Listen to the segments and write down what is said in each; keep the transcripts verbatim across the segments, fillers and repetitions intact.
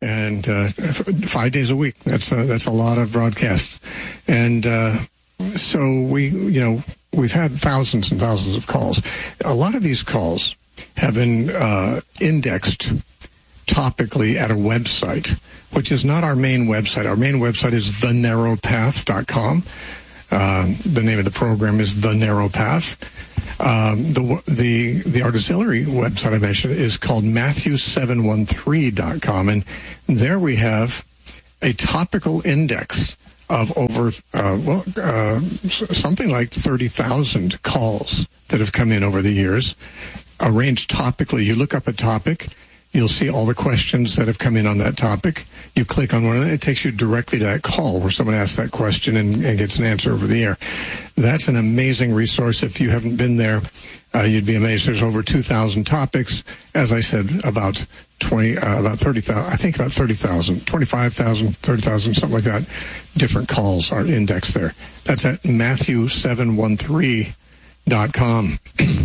and uh, five days a week. That's a, that's a lot of broadcasts. And uh, so we, you know, we've had thousands and thousands of calls. A lot of these calls have been uh, indexed topically at a website, which is not our main website. Our main website is the narrow path dot com. Uh, the name of the program is The Narrow Path. Um, the the the auxiliary website I mentioned is called Matthew seven one three dot com, and there we have a topical index of over uh, well uh, something like thirty thousand calls that have come in over the years, arranged topically. You look up a topic, you'll see all the questions that have come in on that topic. You click on one of them, it takes you directly to that call where someone asks that question and, and gets an answer over the air. That's an amazing resource. If you haven't been there, uh, you'd be amazed. There's over two thousand topics. As I said, about twenty, uh, about thirty thousand, I think about thirty thousand, twenty-five thousand, thirty thousand, something like that. Different calls are indexed there. That's at Matthew seven one three dot com.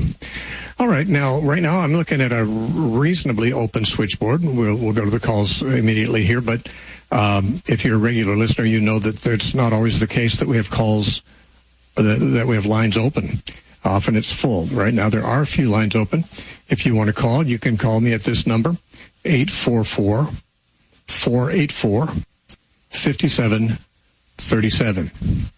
All right, now, right now, I'm looking at a reasonably open switchboard. We'll, we'll go to the calls immediately here, but um, if you're a regular listener, you know that it's not always the case that we have calls, that, that we have lines open. Often it's full. Right now, there are a few lines open. If you want to call, you can call me at this number, eight four four, four eight four, five seven three seven.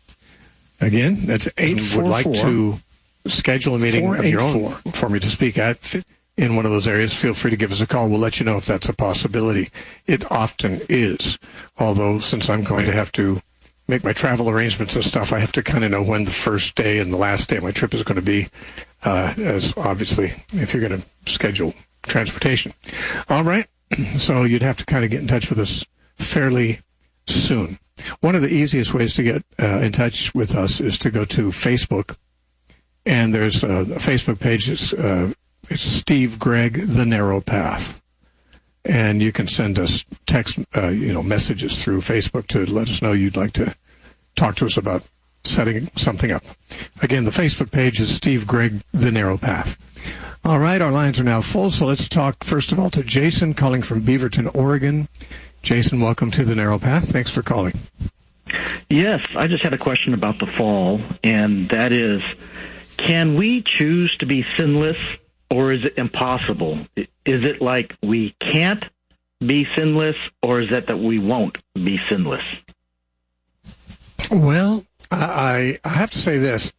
Again, that's eight four four. Would like to schedule a meeting of your own for me to speak at in one of those areas, feel free to give us a call. We'll let you know if that's a possibility. It often is, although since I'm going to have to make my travel arrangements and stuff, I have to kind of know when the first day and the last day of my trip is going to be, uh, as obviously if you're going to schedule transportation. All right, so you'd have to kind of get in touch with us fairly soon. One of the easiest ways to get uh, in touch with us is to go to Facebook. And there's a, a Facebook page. It's, uh, it's Steve Gregg, The Narrow Path. And you can send us text, uh, you know, messages through Facebook to let us know you'd like to talk to us about setting something up. Again, the Facebook page is Steve Gregg, The Narrow Path. All right, our lines are now full, so let's talk first of all to Jason calling from Beaverton, Oregon. Jason, welcome to The Narrow Path. Thanks for calling. Yes, I just had a question about the fall, and that is, can we choose to be sinless, or is it impossible? Is it like we can't be sinless, or is it that we won't be sinless? Well, I, I have to say this.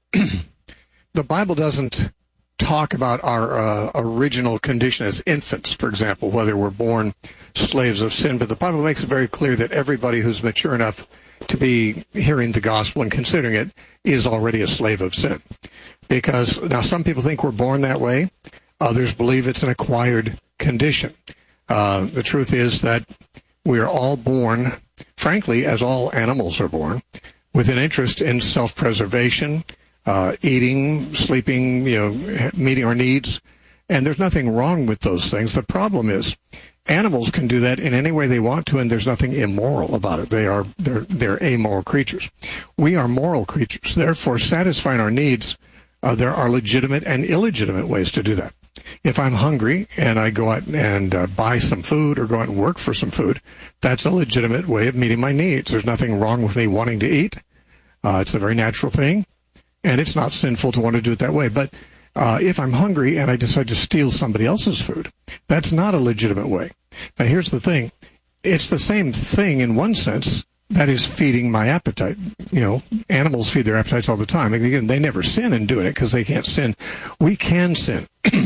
The Bible doesn't talk about our uh, original condition as infants, for example, whether we're born slaves of sin, but the Bible makes it very clear that everybody who's mature enough to be hearing the gospel and considering it is already a slave of sin. Because now some people think we're born that way. Others believe it's an acquired condition. Uh, the truth is that we are all born, frankly, as all animals are born, with an interest in self-preservation, uh, eating, sleeping, you know, meeting our needs. And there's nothing wrong with those things. The problem is animals can do that in any way they want to, and there's nothing immoral about it. They are they're they're amoral creatures. We are moral creatures. Therefore, satisfying our needs, uh, there are legitimate and illegitimate ways to do that. If I'm hungry and I go out and uh, buy some food or go out and work for some food, that's a legitimate way of meeting my needs. There's nothing wrong with me wanting to eat. Uh, it's a very natural thing, and it's not sinful to want to do it that way. But uh, if I'm hungry and I decide to steal somebody else's food, that's not a legitimate way. Now, here's the thing. It's the same thing in one sense. That is feeding my appetite. You know, animals feed their appetites all the time. And again, they never sin in doing it because they can't sin. We can sin.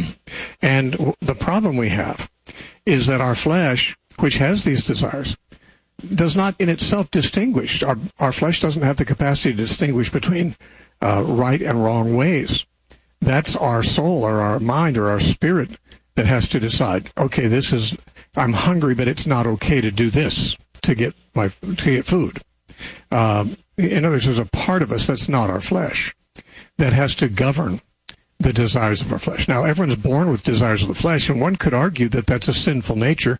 And the problem we have is that our flesh, which has these desires, does not in itself distinguish. Our, our flesh doesn't have the capacity to distinguish between uh, right and wrong ways. That's our soul or our mind or our spirit that has to decide, okay, this is, I'm hungry, but it's not okay to do this to get my to get food. Um, in other words, there's a part of us that's not our flesh that has to govern the desires of our flesh. Now, everyone's born with desires of the flesh, and one could argue that that's a sinful nature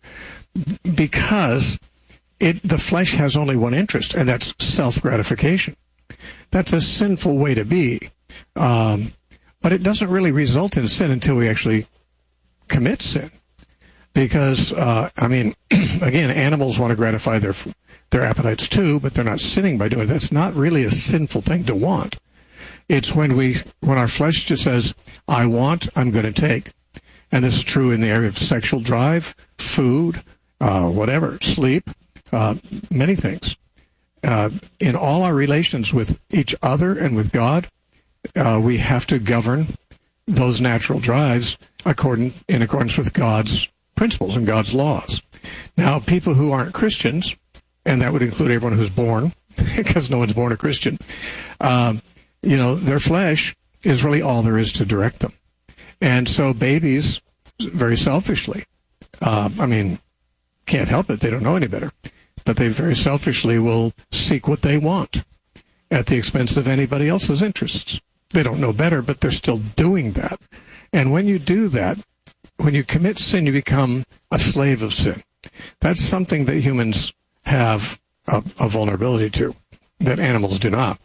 because it the flesh has only one interest, and that's self-gratification. That's a sinful way to be, um, but it doesn't really result in sin until we actually commit sin. Because, uh, I mean, again, animals want to gratify their their appetites too, but they're not sinning by doing it. That's not really a sinful thing to want. It's when we when our flesh just says, I want, I'm going to take. And this is true in the area of sexual drive, food, uh, whatever, sleep, uh, many things. Uh, in all our relations with each other and with God, uh, we have to govern those natural drives according in accordance with God's principles and God's laws. Now, people who aren't Christians, and that would include everyone who's born, because no one's born a Christian, um, you know, their flesh is really all there is to direct them. And so babies, very selfishly, uh, I mean, can't help it, they don't know any better, but they very selfishly will seek what they want at the expense of anybody else's interests. They don't know better, but they're still doing that. And when you do that, when you commit sin, you become a slave of sin. That's something that humans have a, a vulnerability to, that animals do not.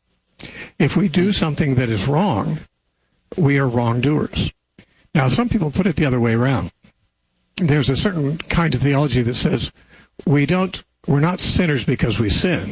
If we do something that is wrong, we are wrongdoers. Now, some people put it the other way around. There's a certain kind of theology that says we don't, we're not sinners because we sin.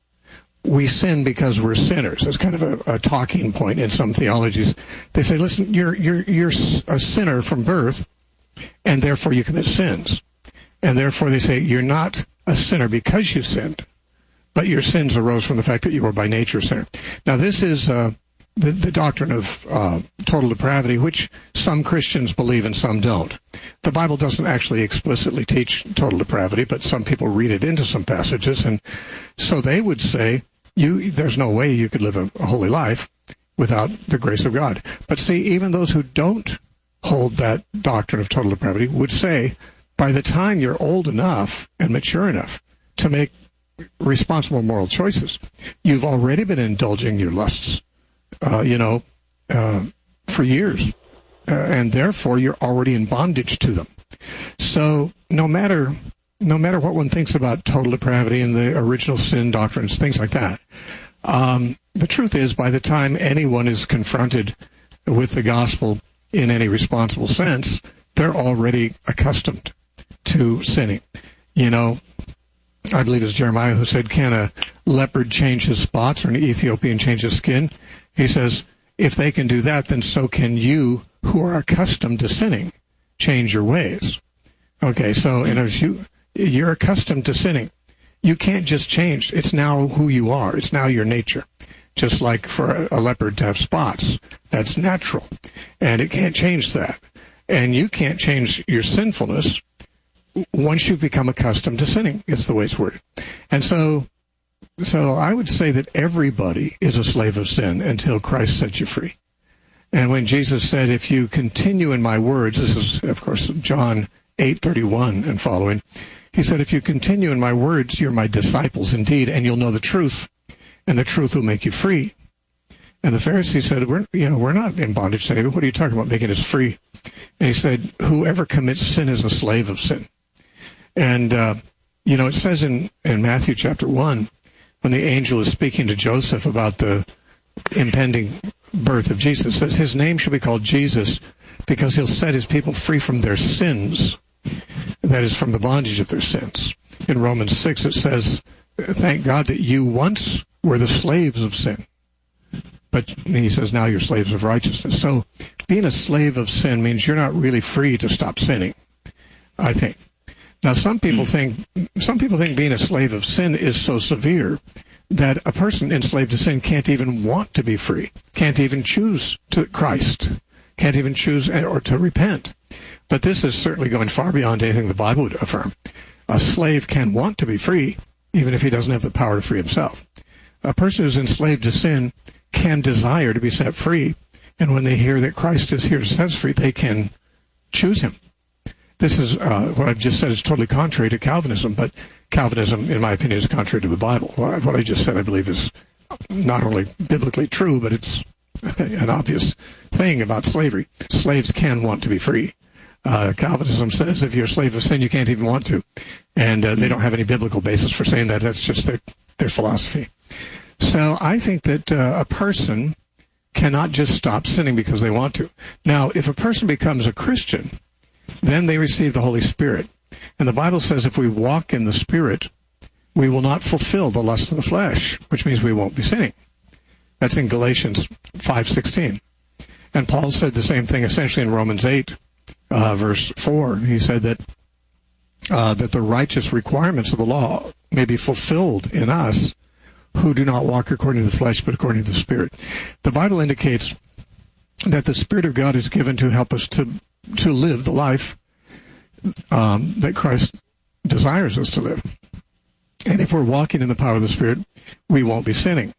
We sin because we're sinners. That's kind of a, a talking point in some theologies. They say, listen, you're you're you're a sinner from birth, and therefore you commit sins. And therefore they say you're not a sinner because you sinned, but your sins arose from the fact that you were by nature a sinner. Now, this is uh, the, the doctrine of uh, total depravity, which some Christians believe and some don't. The Bible doesn't actually explicitly teach total depravity, but some people read it into some passages, and so they would say, You, there's no way you could live a, a holy life without the grace of God. But see, even those who don't hold that doctrine of total depravity would say, by the time you're old enough and mature enough to make responsible moral choices, you've already been indulging your lusts, uh, you know, uh, for years. Uh, and therefore, you're already in bondage to them. So no matter... No matter what one thinks about total depravity and the original sin doctrines, things like that, um, the truth is, by the time anyone is confronted with the gospel in any responsible sense, they're already accustomed to sinning. You know, I believe it's Jeremiah who said, can a leopard change his spots or an Ethiopian change his skin? He says, if they can do that, then so can you who are accustomed to sinning change your ways. Okay, so, you know, you... You're accustomed to sinning. You can't just change. It's now who you are. It's now your nature. Just like for a leopard to have spots. That's natural. And it can't change that. And you can't change your sinfulness once you've become accustomed to sinning, is the way it's worded. And so, so I would say that everybody is a slave of sin until Christ sets you free. And when Jesus said, if you continue in my words, this is, of course, John eight thirty-one and following, he said, if you continue in my words, you're my disciples indeed, and you'll know the truth, and the truth will make you free. And the Pharisees said, we're, you know, we're not in bondage to anybody. What are you talking about, making us free? And he said, whoever commits sin is a slave of sin. And, uh, you know, it says in, in Matthew chapter one, when the angel is speaking to Joseph about the impending birth of Jesus, it says, his name shall be called Jesus because he'll set his people free from their sins. That is, from the bondage of their sins. In Romans six, it says, thank God that you once were the slaves of sin. But he says, now you're slaves of righteousness. So being a slave of sin means you're not really free to stop sinning, I think. Now, some people think some people think being a slave of sin is so severe that a person enslaved to sin can't even want to be free, can't even choose to Christ, can't even choose or to repent. But this is certainly going far beyond anything the Bible would affirm. A slave can want to be free, even if he doesn't have the power to free himself. A person who's enslaved to sin can desire to be set free, and when they hear that Christ is here to set us free, they can choose him. This is, uh, what I've just said is totally contrary to Calvinism, but Calvinism, in my opinion, is contrary to the Bible. What I just said, I believe, is not only biblically true, but it's an obvious thing about slavery. Slaves can want to be free. Uh, Calvinism says if you're a slave of sin, you can't even want to. And uh, they don't have any biblical basis for saying that. That's just their, their philosophy. So I think that uh, a person cannot just stop sinning because they want to. Now, if a person becomes a Christian, Then they receive the Holy Spirit. And the Bible says if we walk in the Spirit, we will not fulfill the lust of the flesh, which means we won't be sinning. That's in Galatians five sixteen. And Paul said the same thing essentially in Romans eight, uh, verse four. He said that uh, that the righteous requirements of the law may be fulfilled in us who do not walk according to the flesh, but according to the Spirit. The Bible indicates that the Spirit of God is given to help us to to live the life um, that Christ desires us to live. And if we're walking in the power of the Spirit, we won't be sinning.